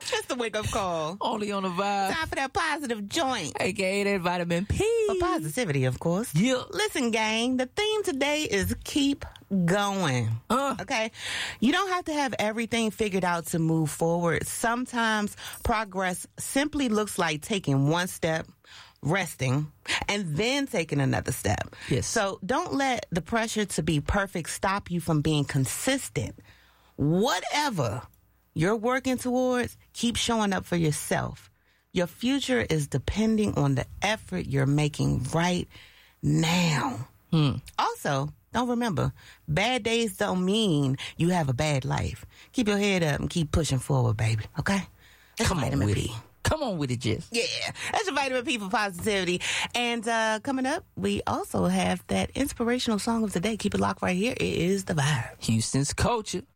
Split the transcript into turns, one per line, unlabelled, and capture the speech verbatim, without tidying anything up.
Just a wake-up call.
Only on the vibe.
Time for that positive joint.
A K A that vitamin P.
For positivity, of course.
Yeah.
Listen, gang, the theme today is keep going.
Uh.
Okay? You don't have to have everything figured out to move forward. Sometimes progress simply looks like taking one step, resting, and then taking another step.
Yes.
So don't let the pressure to be perfect stop you from being consistent. Whatever you're working towards, keep showing up for yourself. Your future is depending on the effort you're making right now.
Hmm.
Also, don't remember, bad days don't mean you have a bad life. Keep your head up and keep pushing forward, baby. Okay? That's
Come on
vitamin
with
P.
it. Come on with it, Jess.
Yeah, that's your vitamin P for positivity. And uh, coming up, we also have that inspirational song of the day. Keep it locked right here. It is The Vibe.
Houston's culture.